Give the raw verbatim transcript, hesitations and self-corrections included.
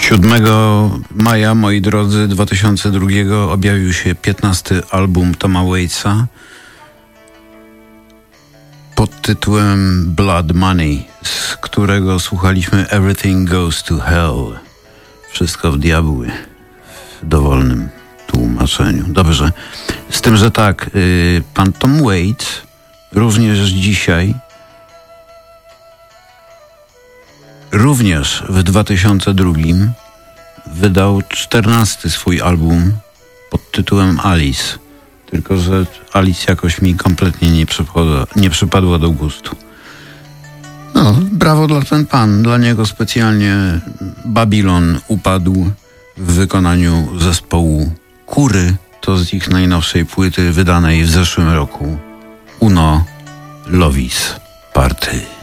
siódmego maja, moi drodzy, dwa tysiące drugiego objawił się piętnasty album Toma Waitsa pod tytułem Blood Money, z którego słuchaliśmy Everything Goes to Hell. Wszystko w diabły, w dowolnym tłumaczeniu. Dobrze. Z tym, że tak, yy, pan Tom Waits również dzisiaj, również w dwa tysiące drugim wydał czternasty swój album pod tytułem Alice. Tylko że Alice jakoś mi kompletnie nie przypadła, nie przypadła do gustu. No, brawo dla ten pan. Dla niego specjalnie Babylon upadł w wykonaniu zespołu Kury. To z ich najnowszej płyty wydanej w zeszłym roku. Uno Lovis Party.